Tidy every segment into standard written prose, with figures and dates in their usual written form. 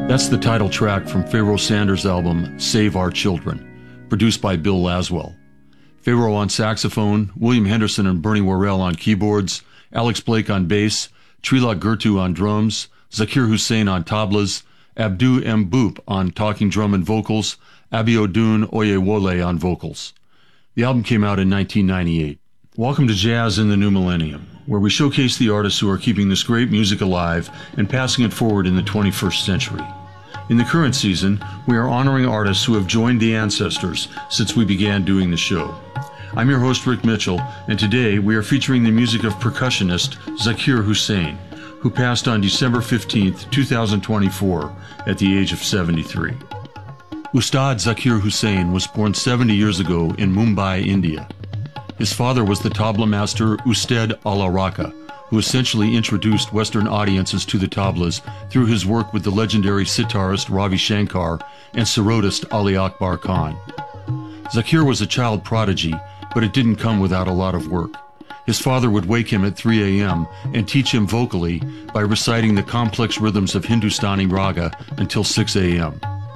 That's the title track from Pharoah Sanders' album, Save Our Children, produced by Bill Laswell. Pharoah on saxophone, William Henderson and Bernie Worrell on keyboards, Alex Blake on bass, Trilok Gurtu on drums, Zakir Hussain on tablas, Abdu Mboop on talking drum and vocals, Abiodun Oyewole on vocals. The album came out in 1998. Welcome to Jazz in the New Millennium, where we showcase the artists who are keeping this great music alive and passing it forward in the 21st century. In the current season, we are honoring artists who have joined the ancestors since we began doing the show. I'm your host, Rick Mitchell, and today we are featuring the music of percussionist Zakir Hussain, who passed on December 15, 2024, at the age of 73. Ustad Zakir Hussain was born 70 years ago in Mumbai, India. His father was the tabla master Ustad Ala Raka, who essentially introduced Western audiences to the tablas through his work with the legendary sitarist Ravi Shankar and sarodist Ali Akbar Khan. Zakir was a child prodigy, but it didn't come without a lot of work. His father would wake him at 3 a.m. and teach him vocally by reciting the complex rhythms of Hindustani raga until 6 a.m.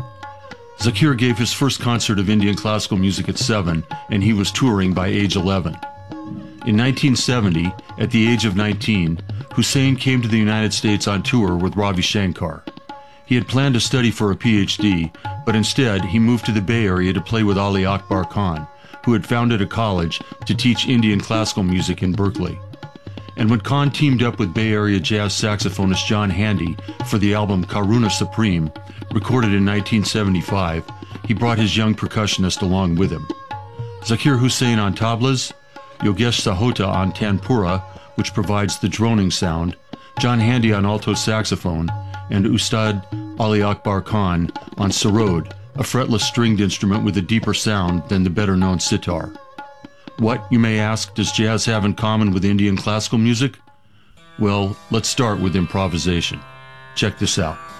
Zakir gave his first concert of Indian classical music at 7, and he was touring by age 11. In 1970, at the age of 19, Hussain came to the United States on tour with Ravi Shankar. He had planned to study for a PhD, but instead he moved to the Bay Area to play with Ali Akbar Khan, who had founded a college to teach Indian classical music in Berkeley. And when Khan teamed up with Bay Area jazz saxophonist John Handy for the album Karuna Supreme, recorded in 1975, he brought his young percussionist along with him. Zakir Hussain on tablas, Yogesh Sahota on tanpura, which provides the droning sound, John Handy on alto saxophone, and Ustad Ali Akbar Khan on sarod, a fretless stringed instrument with a deeper sound than the better-known sitar. What, you may ask, does jazz have in common with Indian classical music? Well, let's start with improvisation. Check this out.